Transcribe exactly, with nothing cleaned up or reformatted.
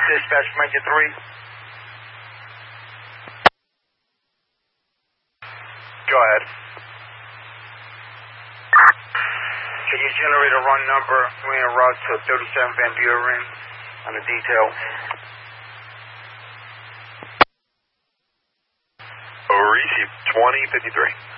Dispatch from engine three. Go ahead. Can you generate a run number three en route to thirty-seven Van Buren on the detail? Receive twenty fifty-three.